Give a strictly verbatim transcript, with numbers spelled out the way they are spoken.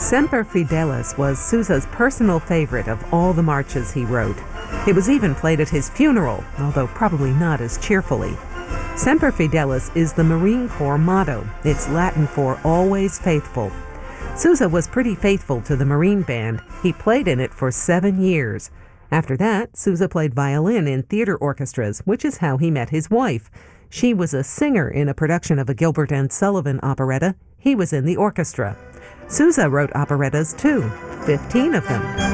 Semper Fidelis was Sousa's personal favorite of all the marches he wrote. It was even played at his funeral, although probably not as cheerfully. Semper Fidelis is the Marine Corps motto. It's Latin for always faithful. Sousa was pretty faithful to the Marine Band. He played in it for seven years. After that, Sousa played violin in theater orchestras, which is how he met his wife. She was a singer in a production of a Gilbert and Sullivan operetta. He was in the orchestra. Sousa wrote operettas too, fifteen of them.